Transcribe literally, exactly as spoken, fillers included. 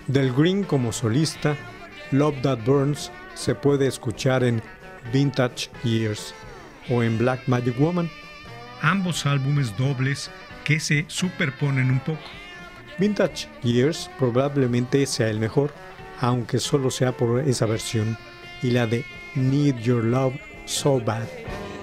Del Green como solista, Love That Burns se puede escuchar en Vintage Years o en Black Magic Woman. Ambos álbumes dobles que se superponen un poco. Vintage Years probablemente sea el mejor, aunque solo sea por esa versión y la de Need Your Love So Bad.